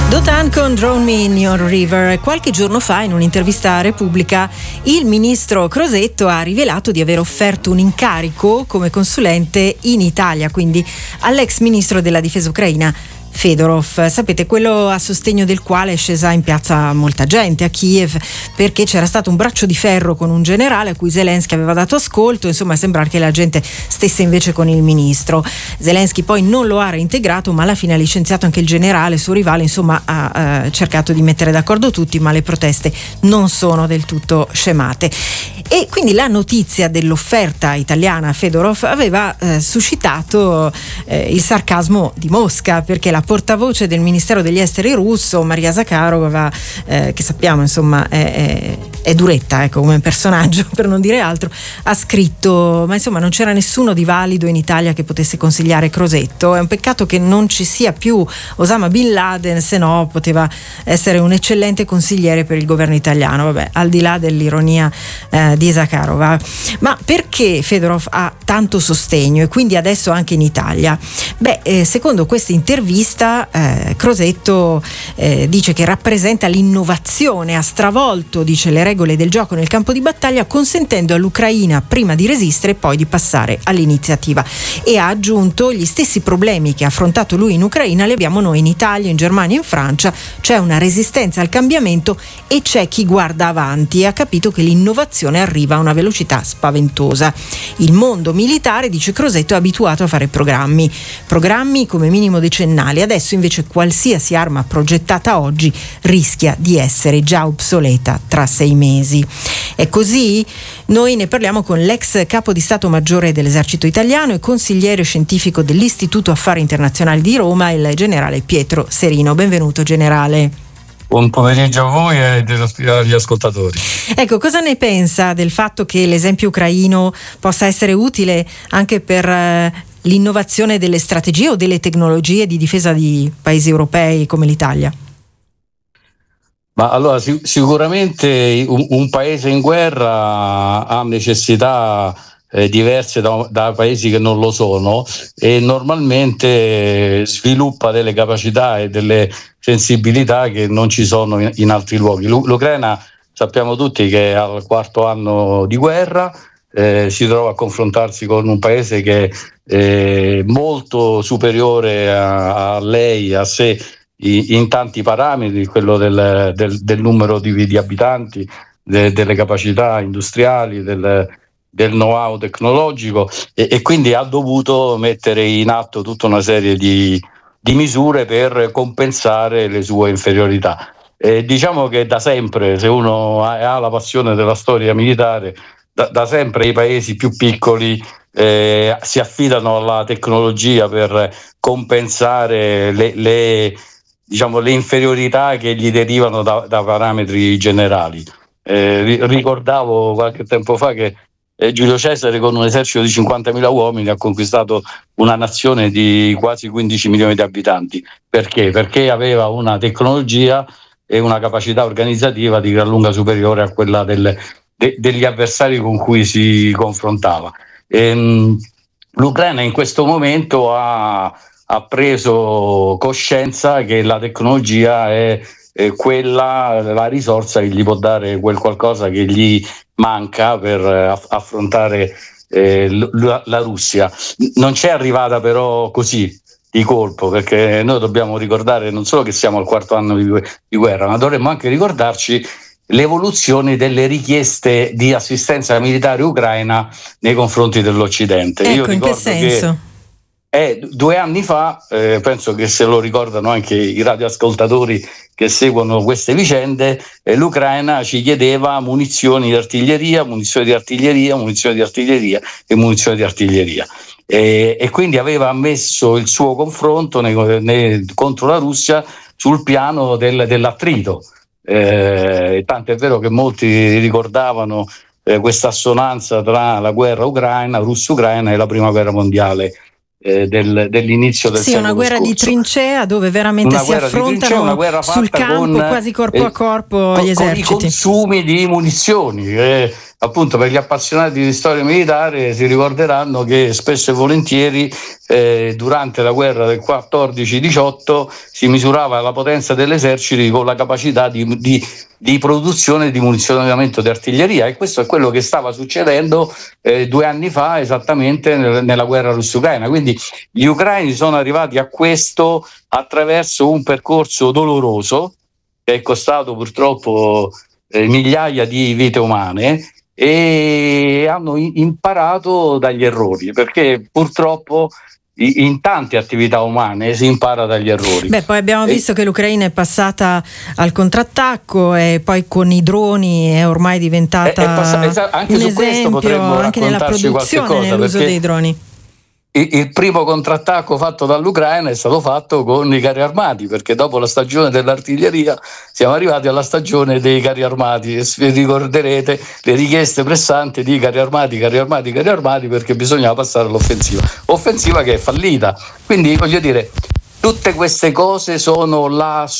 Dotan con Drown Me in Your River. Qualche giorno fa, in un'intervista a Repubblica, il ministro Crosetto ha rivelato di aver offerto un incarico come consulente in Italia, quindi all'ex ministro della difesa ucraina Fedorov. Sapete, quello a sostegno del quale è scesa in piazza molta gente a Kiev perché c'era stato un braccio di ferro con un generale a cui Zelensky aveva dato ascolto. Insomma, sembra che la gente stesse invece con il ministro. Zelensky poi non lo ha reintegrato, ma alla fine ha licenziato anche il generale, suo rivale. Insomma, ha cercato di mettere d'accordo tutti, ma le proteste non sono del tutto scemate. E quindi la notizia dell'offerta italiana a Fedorov aveva suscitato il sarcasmo di Mosca, perché la portavoce del Ministero degli Esteri russo, Maria Zakharova, che sappiamo insomma è duretta, ecco, come personaggio, per non dire altro, ha scritto: ma insomma non c'era nessuno di valido in Italia che potesse consigliare Crosetto, è un peccato che non ci sia più Osama Bin Laden, se no poteva essere un eccellente consigliere per il governo italiano. Vabbè, al di là dell'ironia di Zakharova. Ma perché Fedorov ha tanto sostegno e quindi adesso anche in Italia? Secondo questa intervista Crosetto dice che rappresenta l'innovazione, ha stravolto, dice, le regole del gioco nel campo di battaglia, consentendo all'Ucraina prima di resistere e poi di passare all'iniziativa, e ha aggiunto: gli stessi problemi che ha affrontato lui in Ucraina li abbiamo noi in Italia, in Germania e in Francia, c'è una resistenza al cambiamento e c'è chi guarda avanti e ha capito che l'innovazione arriva a una velocità spaventosa. Il mondo militare, dice Crosetto, è abituato a fare programmi come minimo decennali, adesso invece qualsiasi arma progettata oggi rischia di essere già obsoleta tra 6 mesi. È così? Noi ne parliamo con l'ex capo di Stato Maggiore dell'Esercito Italiano e consigliere scientifico dell'Istituto Affari Internazionali di Roma, il generale Pietro Serino. Benvenuto, generale. Buon pomeriggio a voi e agli ascoltatori. Ecco, cosa ne pensa del fatto che l'esempio ucraino possa essere utile anche per l'innovazione delle strategie o delle tecnologie di difesa di paesi europei come l'Italia? Ma allora sicuramente un paese in guerra ha necessità diverse da paesi che non lo sono, e normalmente sviluppa delle capacità e delle sensibilità che non ci sono in altri luoghi. L'Ucraina sappiamo tutti che è al 4° anno di guerra, si trova a confrontarsi con un paese che è molto superiore a lei, a sé, in tanti parametri, quello del numero di abitanti, delle capacità industriali, del know-how tecnologico, e quindi ha dovuto mettere in atto tutta una serie di misure per compensare le sue inferiorità. Diciamo che da sempre, se uno ha la passione della storia militare, da sempre i paesi più piccoli si affidano alla tecnologia per compensare le inferiorità che gli derivano da parametri generali. Ricordavo qualche tempo fa che Giulio Cesare, con un esercito di 50.000 uomini, ha conquistato una nazione di quasi 15 milioni di abitanti. Perché? Perché aveva una tecnologia e una capacità organizzativa di gran lunga superiore a quella degli avversari con cui si confrontava. L'Ucraina in questo momento ha preso coscienza che la tecnologia è quella, la risorsa che gli può dare quel qualcosa che gli manca per affrontare la Russia. Non c'è arrivata però così di colpo, perché noi dobbiamo ricordare non solo che siamo al 4° anno di guerra, ma dovremmo anche ricordarci l'evoluzione delle richieste di assistenza militare ucraina nei confronti dell'Occidente. Ecco, io ricordo, in che senso? Che 2 anni fa, penso che se lo ricordano anche i radioascoltatori che seguono queste vicende, l'Ucraina ci chiedeva munizioni di artiglieria e quindi aveva messo il suo confronto contro la Russia sul piano dell'attrito. Tanto è vero che molti ricordavano questa assonanza tra la guerra russo-ucraina e la prima guerra mondiale dell'inizio del secolo una guerra scorso. Di trincea dove veramente si affrontano sul campo, quasi corpo a corpo, gli eserciti. Con i consumi di munizioni. appunto per gli appassionati di storia militare si ricorderanno che spesso e volentieri durante la guerra del 14-18 si misurava la potenza dell'esercito con la capacità di produzione di munizionamento di artiglieria, e questo è quello che stava succedendo 2 anni fa esattamente nella guerra russo-ucraina. Quindi gli ucraini sono arrivati a questo attraverso un percorso doloroso che è costato purtroppo migliaia di vite umane, e hanno imparato dagli errori, perché purtroppo in tante attività umane si impara dagli errori. Poi abbiamo visto che l'Ucraina è passata al contrattacco, e poi con i droni è ormai diventata anche un su questo esempio anche nella produzione, nell'uso dei droni. Il primo contrattacco fatto dall'Ucraina è stato fatto con i carri armati, perché dopo la stagione dell'artiglieria siamo arrivati alla stagione dei carri armati, e vi ricorderete le richieste pressanti di carri armati, perché bisognava passare all'offensiva che è fallita. Quindi voglio dire, tutte queste cose sono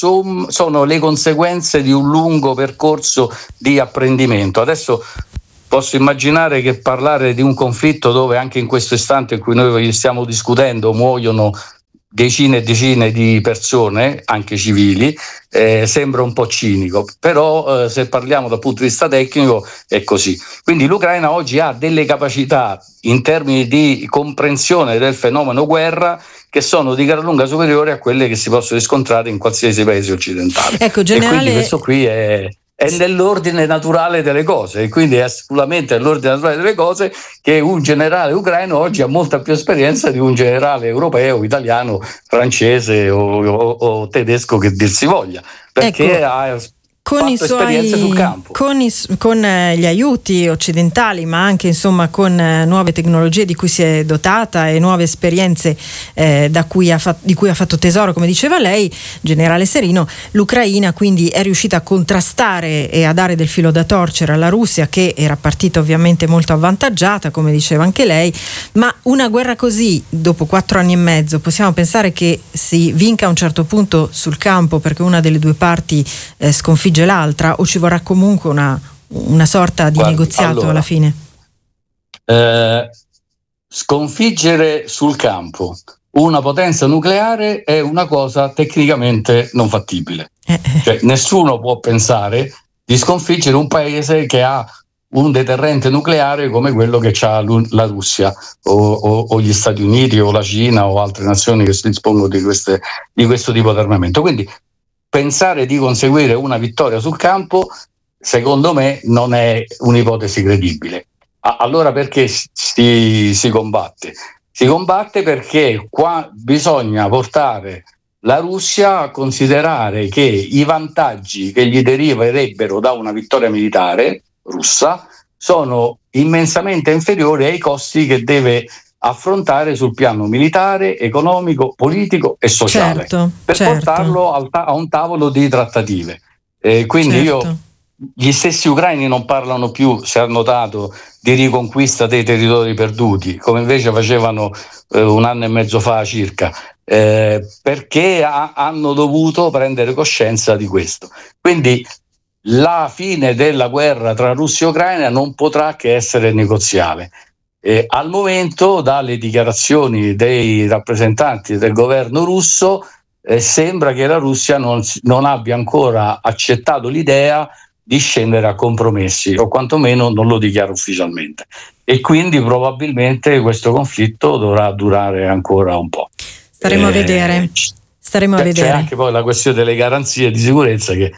le conseguenze di un lungo percorso di apprendimento. Adesso posso immaginare che parlare di un conflitto dove anche in questo istante in cui noi stiamo discutendo muoiono decine e decine di persone, anche civili, sembra un po' cinico, però se parliamo dal punto di vista tecnico è così. Quindi l'Ucraina oggi ha delle capacità in termini di comprensione del fenomeno guerra che sono di gran lunga superiori a quelle che si possono riscontrare in qualsiasi paese occidentale. Ecco, generale... E quindi questo qui è nell'ordine naturale delle cose, e quindi è sicuramente nell'ordine naturale delle cose che un generale ucraino oggi ha molta più esperienza di un generale europeo, italiano, francese o tedesco, che dir si voglia, perché ha con i suoi, sul campo. Con gli aiuti occidentali, ma anche insomma con nuove tecnologie di cui si è dotata e nuove esperienze di cui ha fatto tesoro, come diceva lei, generale Serino, l'Ucraina quindi è riuscita a contrastare e a dare del filo da torcere alla Russia, che era partita ovviamente molto avvantaggiata, come diceva anche lei. Ma una guerra così, dopo 4 anni e mezzo, possiamo pensare che si vinca a un certo punto sul campo perché una delle due parti sconfigge l'altra, o ci vorrà comunque una sorta di negoziato alla fine? Sconfiggere sul campo una potenza nucleare è una cosa tecnicamente non fattibile. Cioè, nessuno può pensare di sconfiggere un paese che ha un deterrente nucleare come quello che ha la Russia o gli Stati Uniti o la Cina o altre nazioni che si dispongono di questo tipo di armamento. Quindi pensare di conseguire una vittoria sul campo, secondo me, non è un'ipotesi credibile. Allora perché si combatte? Si combatte perché qua bisogna portare la Russia a considerare che i vantaggi che gli deriverebbero da una vittoria militare russa sono immensamente inferiori ai costi che deve affrontare sul piano militare, economico, politico e sociale, per portarlo a un tavolo di trattative. Quindi gli stessi ucraini non parlano più, si è notato, di riconquista dei territori perduti, come invece facevano 1 anno e mezzo fa circa, perché hanno dovuto prendere coscienza di questo. Quindi la fine della guerra tra Russia e Ucraina non potrà che essere negoziale. Al momento, dalle dichiarazioni dei rappresentanti del governo russo, sembra che la Russia non abbia ancora accettato l'idea di scendere a compromessi, o quantomeno non lo dichiara ufficialmente, e quindi probabilmente questo conflitto dovrà durare ancora un po'. Staremo a vedere. C'è anche poi la questione delle garanzie di sicurezza che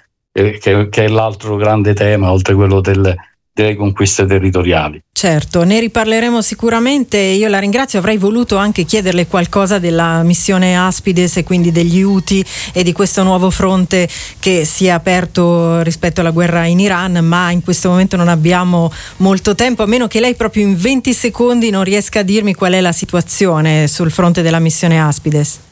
è l'altro grande tema, oltre quello delle conquiste territoriali. Certo, ne riparleremo sicuramente. Io la ringrazio, avrei voluto anche chiederle qualcosa della missione Aspides e quindi degli Houthi e di questo nuovo fronte che si è aperto rispetto alla guerra in Iran, ma in questo momento non abbiamo molto tempo, a meno che lei proprio in 20 secondi non riesca a dirmi qual è la situazione sul fronte della missione Aspides.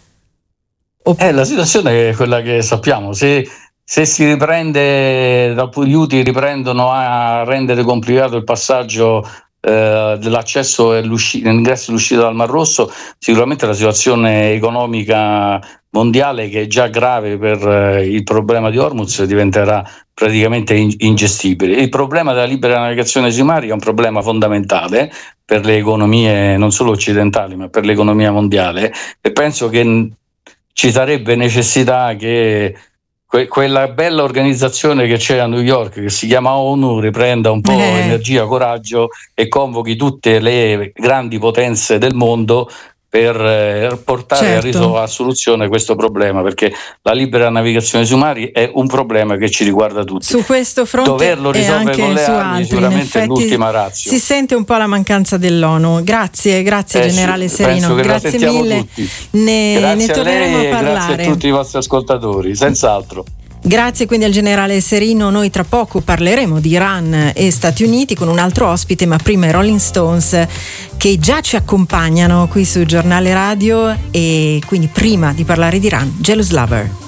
La situazione è quella che sappiamo. Se si riprende, dopo gli Houthi riprendono a rendere complicato il passaggio dell'accesso e l'ingresso e l'uscita dal Mar Rosso, sicuramente la situazione economica mondiale, che è già grave per il problema di Hormuz, diventerà praticamente ingestibile. Il problema della libera navigazione sui mari è un problema fondamentale per le economie non solo occidentali ma per l'economia mondiale, e penso che ci sarebbe necessità che quella bella organizzazione che c'è a New York, che si chiama ONU, riprenda un po' energia, coraggio e convochi tutte le grandi potenze del mondo per portare a soluzione questo problema, perché la libera navigazione sui mari è un problema che ci riguarda tutti. Su questo fronte doverlo risolvere con le armi sicuramente è l'ultima ratio. Si sente un po' la mancanza dell'ONU. Grazie generale Serino, grazie mille. Ne torneremo a parlare. Grazie a tutti i vostri ascoltatori, senz'altro. Grazie quindi al generale Serino. Noi tra poco parleremo di Iran e Stati Uniti con un altro ospite, ma prima i Rolling Stones, che già ci accompagnano qui su Giornale Radio, e quindi prima di parlare di Iran, Jealous Lover.